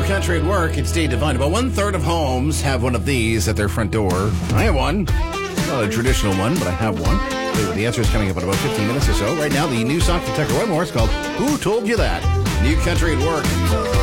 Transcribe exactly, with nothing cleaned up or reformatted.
Country at Work. It's Dave Devine. About one-third of homes have one of these at their front door. I have one. Not a traditional one, but I have one. The answer is coming up in about fifteen minutes or so. Right now, the new song from Tucker Wedmore is called Who Told You That? New Country at Work.